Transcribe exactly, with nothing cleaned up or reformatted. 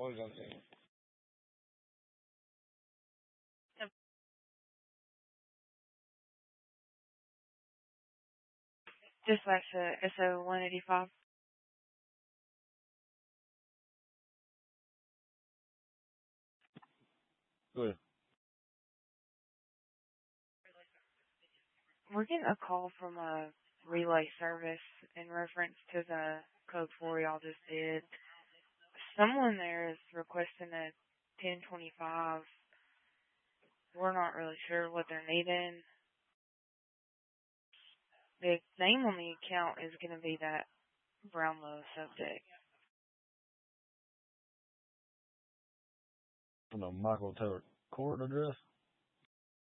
was on there? Dispatch to S O one eighty-five. Good. We're getting a call from a relay service in reference to the code four y'all just did. Someone there is requesting a ten twenty-five. We're not really sure what they're needing. The name on the account is going to be that Brownlow subject. From the Michael Taylor court address?